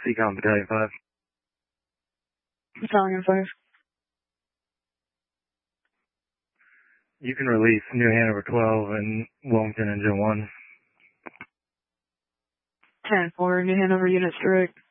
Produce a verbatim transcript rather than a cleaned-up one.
Seacom Battalion five. Battalion five. You can release New Hanover twelve and Wilmington Engine one. ten four, New Hanover units direct.